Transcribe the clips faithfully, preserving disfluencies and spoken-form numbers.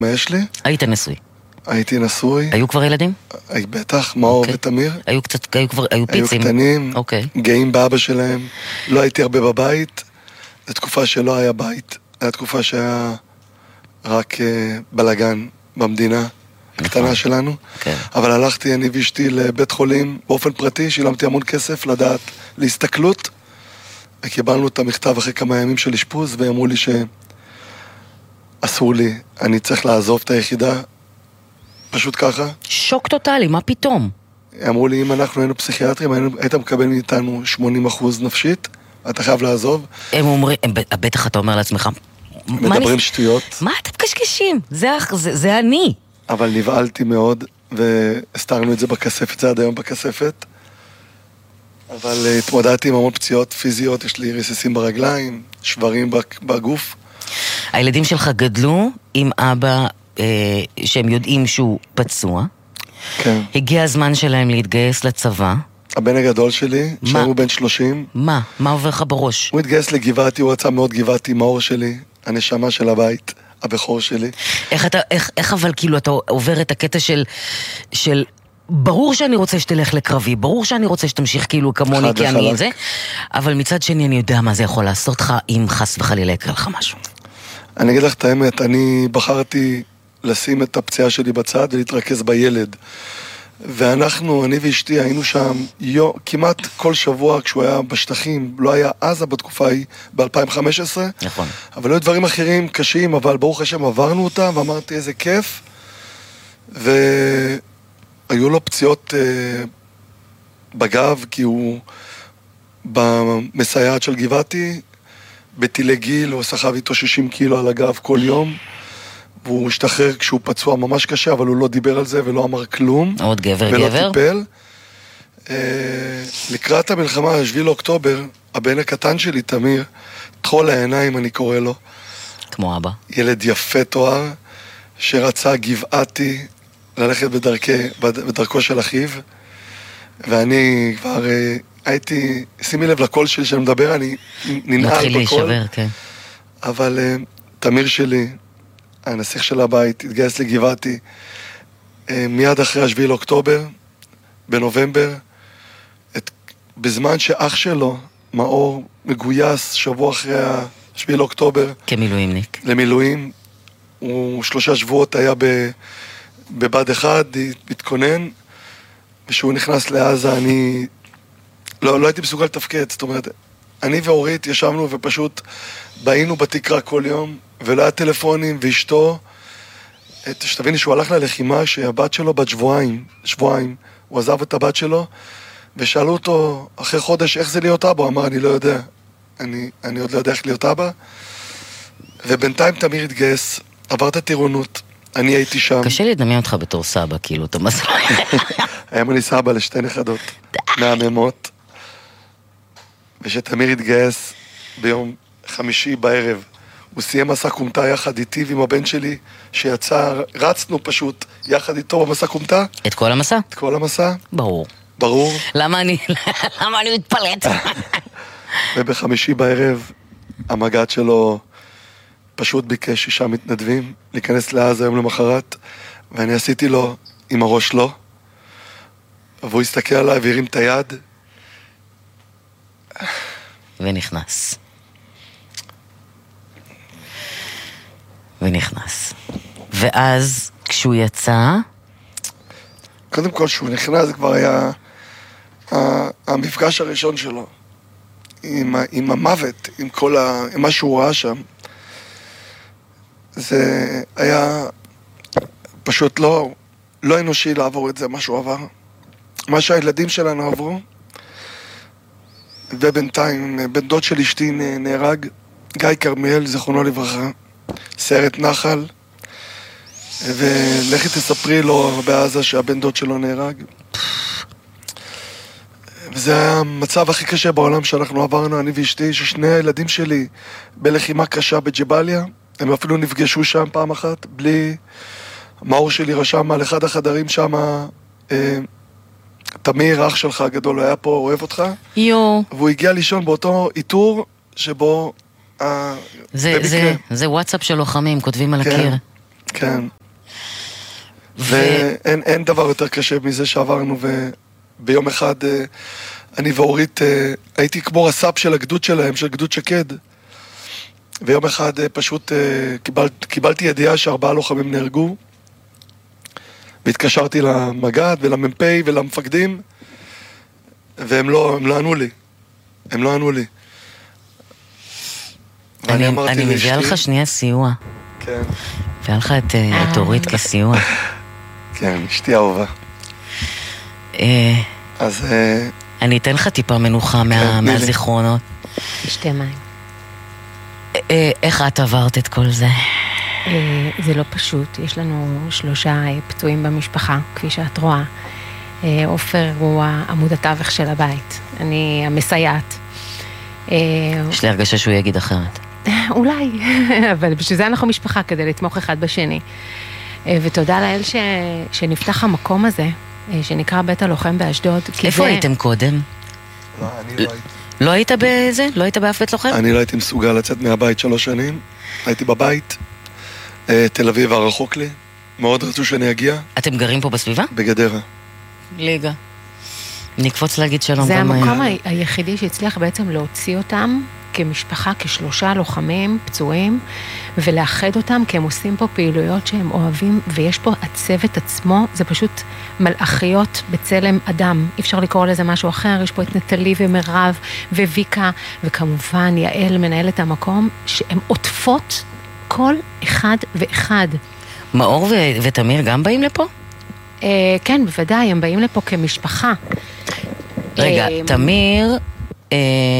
מה יש לי? היית נשוי. הייתי נשוי. היו כבר ילדים? הי, בטח, מאור אוקיי. ותמיר. היו קצת, היו כבר, היו היו פיצים. קטנים, אוקיי. גאים באבא שלהם. לא הייתי הרבה בבית. זו תקופה שלא היה בית. זו תקופה שהיה רק uh, בלגן במדינה הקטנה שלנו. כן. אבל הלכתי, אני ואשתי לבית חולים באופן פרטי, שילמתי המון כסף לדעת להסתכלות, וקיבלנו את המכתב אחרי כמה ימים של אשפוז, ואמרו לי שאסור לי, אני צריך לעזוב את היחידה, פשוט ככה. שוק טוטלי, מה פתאום? אמרו לי, אם אנחנו היינו פסיכיאטרים, היינו, היית מקבל מאיתנו שמונים אחוז נפשית, אתה חייב לעזוב. הם אומרים, הם, בטח אתה אומר לעצמך, מדברים נס... שטויות. מה אתם קשקשים? זה, זה, זה אני. אבל נבעלתי מאוד, והסתרנו את זה בכספת, זה עד היום בכספת. אבל התמודדתי עם המון פציעות פיזיות, יש לי רסיסים ברגליים, שברים בגוף. הילדים שלך גדלו עם אבא אה, שהם יודעים שהוא פצוע. כן. הגיע הזמן שלהם להתגייס לצבא. הבן הגדול שלי, מה? שהוא בן שלושים. מה? מה עובר לך בראש? הוא התגייס לגבעתי, הוא רצה מאוד גבעתי, מאור שלי, הנשמה של הבית, הבכור שלי. איך אתה, איך, איך אבל כאילו אתה עובר את הקטע של, של, ברור שאני רוצה שתלך לקרבי, ברור שאני רוצה שתמשיך כאילו כמוני, כי אני את זה, אבל מצד שני אני יודע מה זה יכול לעשות לך, אם חס וחלילה יקרה לך משהו. אני אגיד לך את האמת, אני בחרתי לשים את הפציעה שלי בצד ולהתרכז בילד. ואנחנו, אני ואשתי, היינו שם יו, כמעט כל שבוע כשהוא היה בשטחים, לא היה עזה בתקופה ההיא, ב-אלפיים וחמש עשרה. נכון. אבל היו דברים אחרים קשים, אבל ברוך השם עברנו אותם, ואמרתי איזה כיף. והיו לו פציעות אה, בגב, כי הוא במסייעת של גבעתי, בטילי גיל, הוא סחב איתו שישים קילו על הגב כל יום. והוא השתחרר כשהוא פצוע ממש קשה, אבל הוא לא דיבר על זה ולא אמר כלום. עוד גבר ולא גבר. ולא טיפל. אה, לקראת המלחמה, שביעי לאוקטובר, הבן הקטן שלי, תמיר, תחול העיניים אני קורא לו. כמו אבא. ילד יפה תואר, שרצה גבעתי ללכת בדרכי, בדרכו של אחיו, ואני כבר אה, הייתי, שימי לב לקול שלי שאני מדבר, אני ננעל בקול. מתחיל להישבר, כן. אבל אה, תמיר שלי, הנסיך של הבית, התגייס לגבעתי מיד אחרי השביעי לאוקטובר, בנובמבר, את, בזמן שאח שלו, מאור, מגויס שבוע אחרי השביעי לאוקטובר. כמילואימניק. למילואים. הוא שלושה שבועות היה בבד אחד, התכונן, ושהוא נכנס לעזה, אני לא, לא הייתי מסוגל לתפקד, זאת אומרת, אני ואורית ישבנו ופשוט באינו בתקרה כל יום, ולא היה טלפונים, ואשתו, שתביני שהוא הלך ללחימה, שהבת שלו בת שבועיים, שבועיים, הוא עזב את הבת שלו, ושאלו אותו אחרי חודש איך זה להיות אבא, הוא אמר, אני לא יודע, אני, אני עוד לא יודע איך להיות אבא, ובינתיים תמיר התגייס, עברת טירונות, אני הייתי שם. קשה לי לדמיין אותך בתור סבא, כאילו, אתה מסע. היום אני סבא לשתי נכדות, מהממות, ושתמיר התגייס ביום חמישי בערב, הוא סיים מסע קומטה יחד איתי ועם הבן שלי, שיצא, רצנו פשוט יחד איתו במסע קומטה. את כל המסע? את כל המסע. ברור. ברור. למה אני, למה אני מתפלט? ובחמישי בערב, המג"ד שלו פשוט ביקש שישה מתנדבים, להיכנס לעזה יום למחרת, ואני עשיתי לו עם הראש לא, והוא הסתכל עליי והרים את היד. ונכנס. ונכנס. ואז, כשהוא יצא... קודם כל, כשהוא נכנס, זה כבר היה המפגש הראשון שלו. עם, עם המוות, עם כל ה... עם מה שהוא ראה שם. זה היה פשוט לא, לא אנושי לעבור את זה, מה שהוא עבר. מה שהילדים שלנו עברו. ובינתיים, בן דוד של אשתי נהרג, גיא קרמיאל, זכרונו לברכה. סרט נחל, ולכי תספרי לו בעזה שהבן דוד שלו נהרג. וזה היה המצב הכי קשה בעולם שאנחנו עברנו, אני ואשתי, ששני הילדים שלי בלחימה קשה בג'באליה, הם אפילו נפגשו שם פעם אחת, בלי... מאור שלי רשם על אחד החדרים שם, אה, תמיר, אח שלך הגדול, היה פה, אוהב אותך. יו. והוא הגיע לישון באותו איתור שבו... זה, זה, זה וואטסאפ של לוחמים, כותבים על הקיר. כן. ואין אין דבר יותר קשה מזה שעברנו, וביום אחד אני ואורית הייתי כמו רס"פ של הגדוד שלהם, של גדוד שקד. ויום אחד פשוט קיבל, קיבלתי ידיעה שארבעה לוחמים נהרגו, והתקשרתי למג"ד ולמ"פ ולמפקדים, והם לא, הם לא ענו לי. הם לא ענו לי. אני, אני מביאה לך שנייה סיוע. כן. מביאה לך את, את אורית כסיוע. כן, אשתי אהובה. אז... אני אתן לך טיפה מנוחה מהזיכרונות. שתי מים. איך את עברת את כל זה? זה לא פשוט. יש לנו שלושה פצועים במשפחה, כפי שאת רואה. עופר הוא עמוד התווך של הבית. אני המסייעת. יש לי הרגשה שהוא יגיד אחרת. אולי, אבל בשביל זה אנחנו משפחה, כדי לתמוך אחד בשני. ותודה לאל ש... שנפתח המקום הזה, שנקרא בית הלוחם באשדוד. איפה הייתם קודם? לא, אני לא הייתי. לא היית בזה? לא היית באף בית לוחם? אני לא הייתי מסוגל לצאת מהבית שלוש שנים. הייתי בבית. תל אביב הרחוק לי. מאוד רצו שאני אגיע. אתם גרים פה בסביבה? בגדרה. ליגה. נקפוץ להגיד שלום. זה המקום היחידי שהצליח בעצם להוציא אותם כמשפחה, כשלושה לוחמים פצועים, ולאחד אותם, כי הם עושים פה פעילויות שהם אוהבים, ויש פה הצוות עצמו, זה פשוט מלאכיות בצלם אדם, אי אפשר לקרוא לזה משהו אחר, יש פה את נטלי ומרב וויקה, וכמובן יעל מנהלת המקום, שהן עוטפות כל אחד ואחד. מאור ו- ותמיר גם באים לפה? אה, כן, בוודאי, הם באים לפה כמשפחה. רגע, אה, תמיר... אה...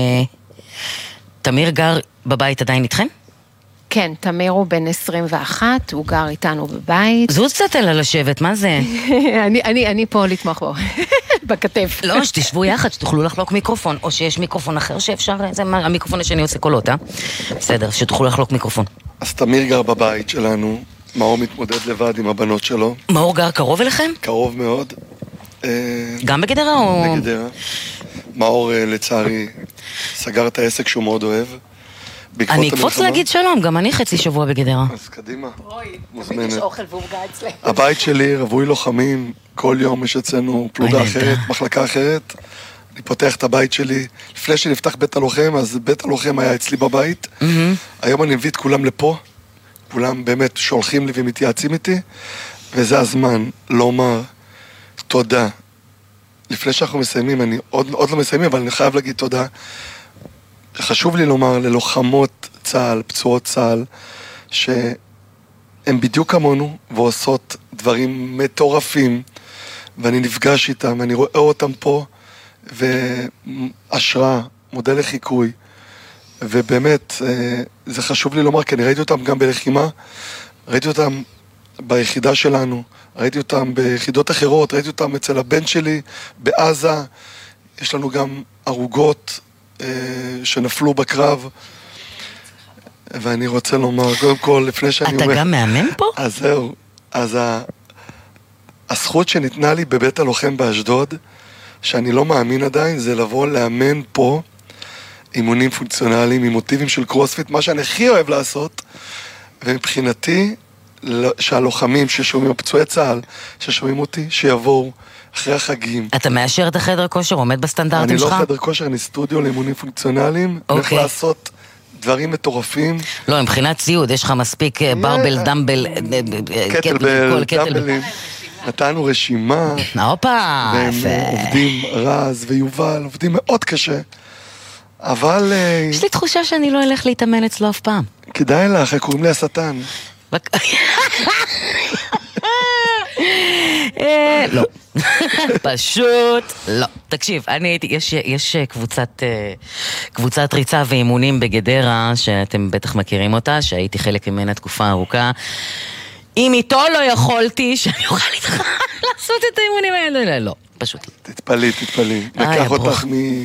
תמיר גר בבית עדיין איתכם? כן, תמיר הוא בן עשרים ואחת, הוא גר איתנו בבית. זו קצת אלא לשבת, מה זה? אני, אני, אני פה לתמוך בו, בכתף. לא, שתשבו יחד, שתוכלו לחלוק מיקרופון, או שיש מיקרופון אחר שאפשר, זה המיקרופון השני עושה קולות, אה? בסדר, שתוכלו לחלוק מיקרופון. אז תמיר גר בבית שלנו, מאור מתמודד לבד עם הבנות שלו. מאור גר קרוב אליכם? קרוב מאוד. גם בגדרה או... בגדרה. מאור לצערי סגר את העסק שהוא מאוד אוהב. אני אקפוץ להגיד שלום, גם אני חצי שבוע בגדרה. אז קדימה. אוי, תמיד יש אוכל ועוגה אצלנו. הבית שלי רווי לוחמים, כל יום יש אצלנו פלוגה אחרת, מחלקה אחרת. אני פותח את הבית שלי, לפני שנפתח בית הלוחם, אז בית הלוחם היה אצלי בבית. היום אני מביא את כולם לפה, כולם באמת שולחים לי ומתייעצים איתי, וזה הזמן לומר תודה. לפני שאנחנו מסיימים, אני עוד, עוד לא מסיימים, אבל אני חייב להגיד תודה. חשוב לי לומר ללוחמות צה"ל, פצועות צה"ל, שהן בדיוק כמונו ועושות דברים מטורפים, ואני נפגש איתם, אני רואה אותם פה, והשראה, מודל לחיקוי, ובאמת, זה חשוב לי לומר, כי אני ראיתי אותם גם בלחימה, ראיתי אותם ביחידה שלנו, ראיתי אותם ביחידות אחרות, ראיתי אותם אצל הבן שלי בעזה, יש לנו גם הרוגות אה, שנפלו בקרב, ואני רוצה לומר, קודם כל, לפני שאני אתה אומר... גם מאמן פה? אז זהו, אז ה... הזכות שניתנה לי בבית הלוחם באשדוד, שאני לא מאמין עדיין, זה לבוא לאמן פה אימונים פונקציונליים, עם מוטיבים של קרוספיט, מה שאני הכי אוהב לעשות, ומבחינתי, שהלוחמים ששומעים, פצועי צה"ל, ששומעים אותי, שיבואו אחרי החגים. אתה מאשר את החדר כושר, עומד בסטנדרטים שלך? אני לא חדר כושר, אני סטודיו לאימונים פונקציונליים, הולך לעשות דברים מטורפים. לא, מבחינת ציוד, יש לך מספיק ברבל, דמבל, קטלבל, דמבלים. נתנו רשימה. הופה, והם עובדים, רז ויובל, עובדים מאוד קשה. אבל... יש לי תחושה שאני לא אלך להתאמן אצלו אף פעם. כדאי לך, קוראים לי השטן. לא, פשוט לא. תקשיב, אני הייתי, יש, יש קבוצת, קבוצת ריצה ואימונים בגדרה, שאתם בטח מכירים אותה, שהייתי חלק ממנה תקופה ארוכה. אם איתו לא יכולתי, שאני אוכל איתך לעשות את האימונים האלה, לא, פשוט לא. תתפלי, תתפלי. נקח אותך מ...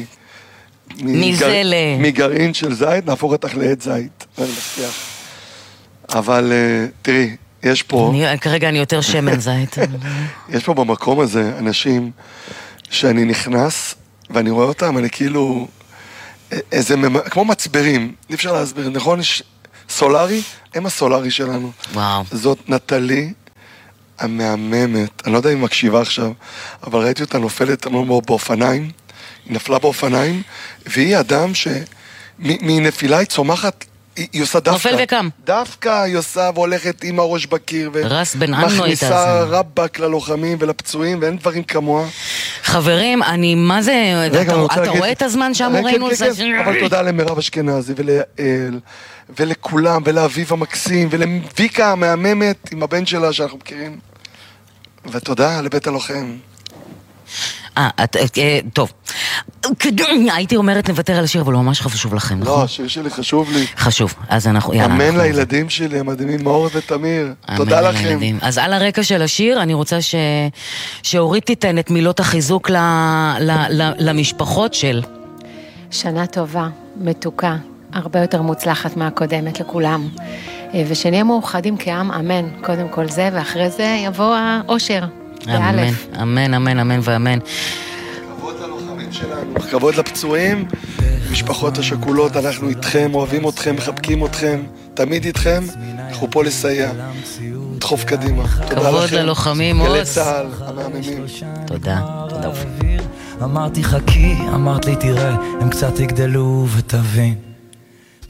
מגרעין של זית, נהפוך אותך לעד זית. אני מבטיח. אבל תראי, יש פה... כרגע אני יותר שמן זית. יש פה במקום הזה אנשים שאני נכנס, ואני רואה אותם, אני כאילו... איזה... כמו מצברים, אי אפשר להסביר, נכון? סולרי, הם הסולרי שלנו. וואו. זאת נטלי המהממת, אני לא יודע אם היא מקשיבה עכשיו, אבל ראיתי אותה נופלת באופניים, היא נפלה באופניים, והיא אדם שמנפילה היא צומחת, היא, היא עושה דווקא. נופל וקם. דווקא היא עושה והולכת עם הראש בקיר, ומכניסה רבק ללוחמים ולפצועים, ואין דברים כמוה. חברים, אני, מה זה, רגע, אתה, אתה להגיד... רואה את הזמן שאמורנו? כן, כן, כן, אבל תודה למרב אשכנזי וליעל, ולכולם, ולאביב המקסים, ולויקה המהממת עם הבן שלה שאנחנו מכירים. ותודה לבית הלוחם. אה, טוב. הייתי אומרת נוותר על השיר, אבל הוא ממש חשוב לכם, נכון? לא, השיר שלי חשוב לי. חשוב, אז אנחנו, יאללה. אמן לילדים שלי, המדהימים, מאור ותמיר. תודה לכם. אז על הרקע של השיר, אני רוצה שאורית תיתן את מילות החיזוק למשפחות של... שנה טובה, מתוקה, הרבה יותר מוצלחת מהקודמת לכולם. ושנהיה מאוחדים כעם, אמן. קודם כל זה, ואחרי זה יבוא האושר. אמן, אמן, אמן, אמן ואמן. כבוד ללוחמים שלנו, כבוד לפצועים, משפחות השכולות, אנחנו איתכם, אוהבים אתכם, מחבקים אתכם, תמיד איתכם, אנחנו פה לסייע. דחוף קדימה. כבוד ללוחמים, גלי צהל, המאמנים. תודה, תודה. אמרתי חכי, אמרת לי תראה, הם קצת יגדלו ותבין.